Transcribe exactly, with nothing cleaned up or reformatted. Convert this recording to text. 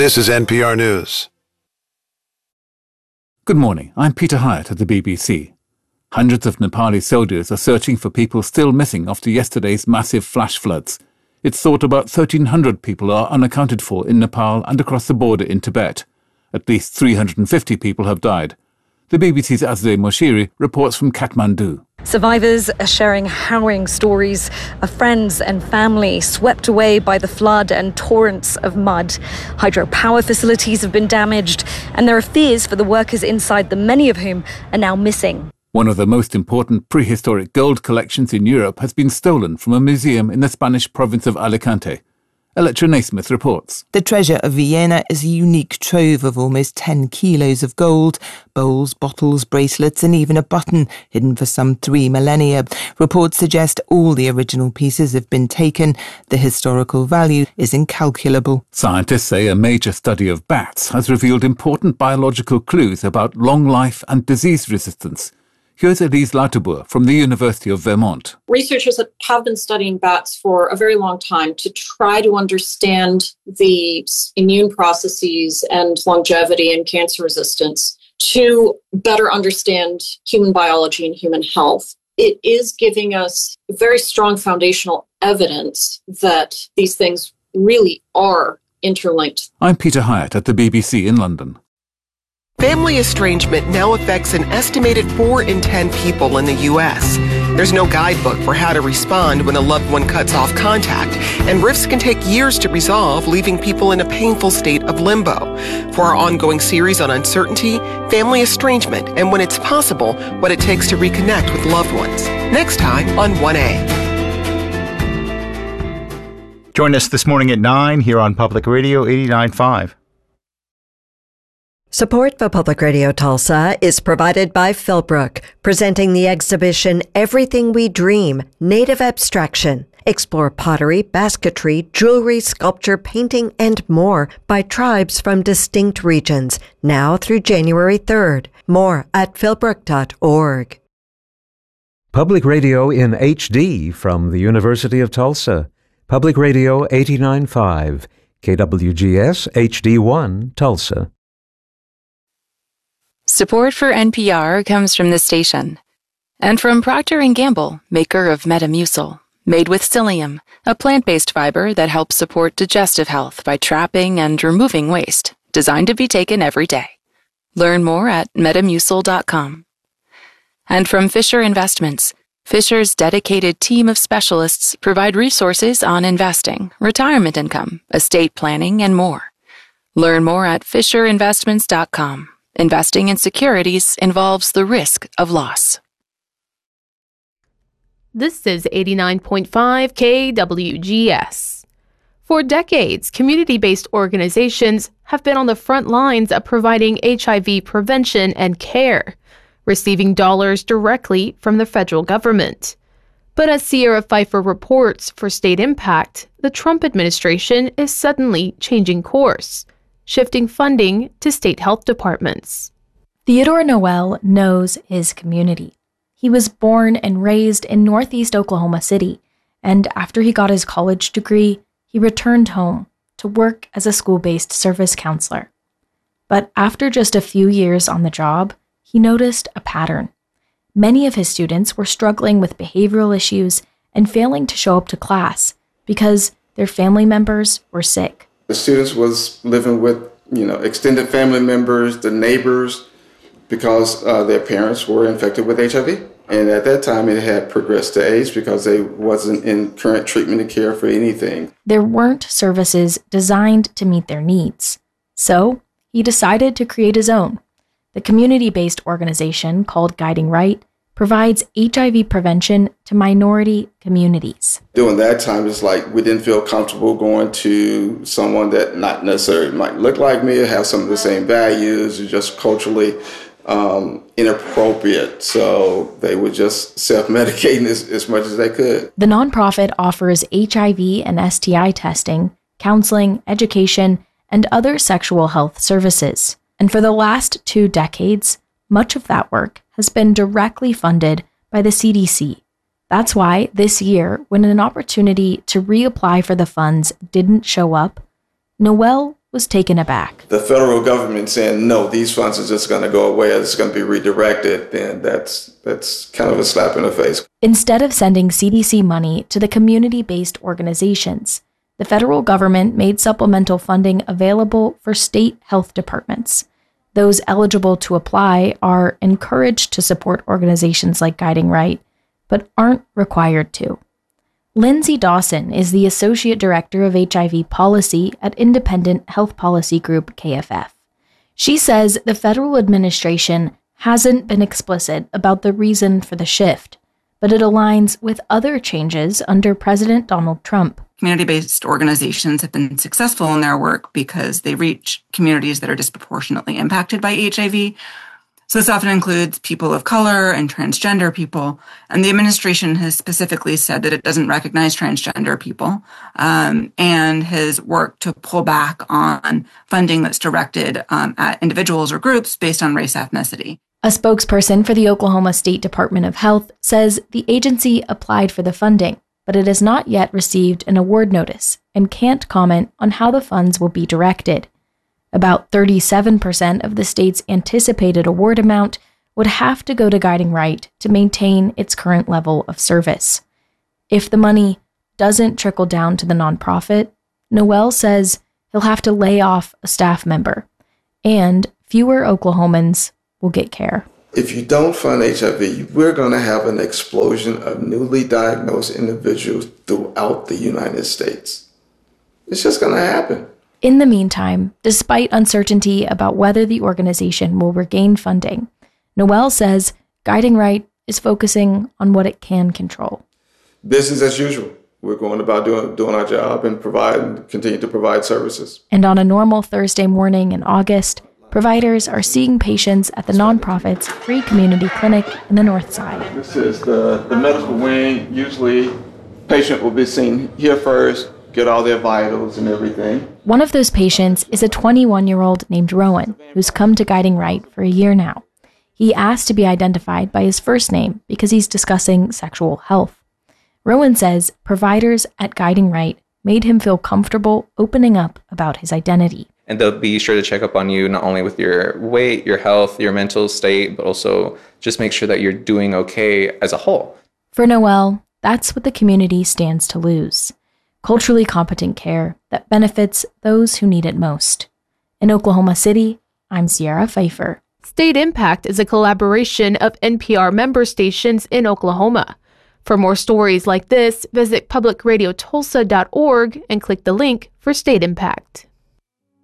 This is N P R News. Good morning, I'm Peter Hyatt at the B B C. Hundreds of Nepali soldiers are searching for people still missing after yesterday's massive flash floods. It's thought about thirteen hundred people are unaccounted for in Nepal and across the border in Tibet. At least three hundred fifty people have died. The B B C's Azadeh Moshiri reports from Kathmandu. Survivors are sharing harrowing stories of friends and family swept away by the flood and torrents of mud. Hydropower facilities have been damaged, and there are fears for the workers inside them, many of whom are now missing. One of the most important prehistoric gold collections in Europe has been stolen from a museum in the Spanish province of Alicante. Electra Naismith reports. The treasure of Villena is a unique trove of almost ten kilos of gold, bowls, bottles, bracelets and even a button hidden for some three millennia. Reports suggest all the original pieces have been taken. The historical value is incalculable. Scientists say a major study of bats has revealed important biological clues about long life and disease resistance. Here's Elise Lauterbur from the University of Vermont. Researchers have been studying bats for a very long time to try to understand the immune processes and longevity and cancer resistance to better understand human biology and human health. It is giving us very strong foundational evidence that these things really are interlinked. I'm Peter Hyatt at the B B C in London. Family estrangement now affects an estimated four in ten people in the U S. There's no guidebook for how to respond when a loved one cuts off contact, and rifts can take years to resolve, leaving people in a painful state of limbo. For our ongoing series on uncertainty, family estrangement, and when it's possible, what it takes to reconnect with loved ones. Next time on one A. Join us this morning at nine here on Public Radio eighty-nine point five. Support for Public Radio Tulsa is provided by Philbrook, presenting the exhibition Everything We Dream, Native Abstraction. Explore pottery, basketry, jewelry, sculpture, painting, and more by tribes from distinct regions, now through January third. More at philbrook dot org. Public Radio in H D from the University of Tulsa. Public Radio eighty-nine point five, K W G S H D one, Tulsa. Support for N P R comes from this station and from Procter and Gamble, maker of Metamucil, made with psyllium, a plant-based fiber that helps support digestive health by trapping and removing waste, designed to be taken every day. Learn more at metamucil dot com. And from Fisher Investments, Fisher's dedicated team of specialists provide resources on investing, retirement income, estate planning, and more. Learn more at fisher investments dot com. Investing in securities involves the risk of loss. This is eighty-nine point five K W G S. For decades, community-based organizations have been on the front lines of providing H I V prevention and care, receiving dollars directly from the federal government. But as Sierra Pfeiffer reports for State Impact, the Trump administration is suddenly changing course, shifting funding to state health departments. Theodore Noel knows his community. He was born and raised in Northeast Oklahoma City, and after he got his college degree, he returned home to work as a school-based service counselor. But after just a few years on the job, he noticed a pattern. Many of his students were struggling with behavioral issues and failing to show up to class because their family members were sick. The students was living with, you know, extended family members, the neighbors, because uh, their parents were infected with H I V. And at that time, it had progressed to AIDS because they wasn't in current treatment and care for anything. There weren't services designed to meet their needs. So he decided to create his own. The community-based organization called Guiding Right provides H I V prevention to minority communities. During that time, it's like we didn't feel comfortable going to someone that not necessarily might look like me or have some of the same values or just culturally um, inappropriate. So they were just self-medicating as, as much as they could. The nonprofit offers H I V and S T I testing, counseling, education, and other sexual health services. And for the last two decades, much of that work has been directly funded by the C D C. That's why this year, when an opportunity to reapply for the funds didn't show up, Noel was taken aback. The federal government saying, no, these funds are just going to go away, it's going to be redirected, then that's that's kind of a slap in the face. Instead of sending C D C money to the community-based organizations, the federal government made supplemental funding available for state health departments. Those eligible to apply are encouraged to support organizations like Guiding Right, but aren't required to. Lindsay Dawson is the Associate Director of H I V Policy at independent health policy group K F F. She says the federal administration hasn't been explicit about the reason for the shift, but it aligns with other changes under President Donald Trump. Community-based organizations have been successful in their work because they reach communities that are disproportionately impacted by H I V. So this often includes people of color and transgender people. And the administration has specifically said that it doesn't recognize transgender people um, and has worked to pull back on funding that's directed um, at individuals or groups based on race ethnicity. A spokesperson for the Oklahoma State Department of Health says the agency applied for the funding, but it has not yet received an award notice and can't comment on how the funds will be directed. About thirty-seven percent of the state's anticipated award amount would have to go to Guiding Right to maintain its current level of service. If the money doesn't trickle down to the nonprofit, Noel says he'll have to lay off a staff member, and fewer Oklahomans will get care. If you don't fund H I V, we're going to have an explosion of newly diagnosed individuals throughout the United States. It's just going to happen. In the meantime, despite uncertainty about whether the organization will regain funding, Noel says Guiding Right is focusing on what it can control. Business as usual. We're going about doing doing our job and provide continue to provide services. And on a normal Thursday morning in August, providers are seeing patients at the nonprofit's free community clinic in the North Side. This is the, the medical wing. Usually, patient will be seen here first, get all their vitals and everything. One of those patients is a twenty-one-year-old named Rowan, who's come to Guiding Right for a year now. He asked to be identified by his first name because he's discussing sexual health. Rowan says providers at Guiding Right made him feel comfortable opening up about his identity. And they'll be sure to check up on you, not only with your weight, your health, your mental state, but also just make sure that you're doing okay as a whole. For Noel, that's what the community stands to lose. Culturally competent care that benefits those who need it most. In Oklahoma City, I'm Sierra Pfeiffer. State Impact is a collaboration of N P R member stations in Oklahoma. For more stories like this, visit public radio tulsa dot org and click the link for State Impact.